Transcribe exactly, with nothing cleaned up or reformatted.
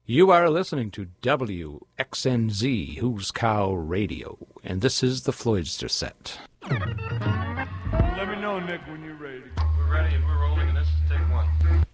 You are listening to W X N Z, Who's Cow Radio, and this is the Floydster set. Let me know, Nick, when you're ready. We're ready and we're rolling, and this is take one.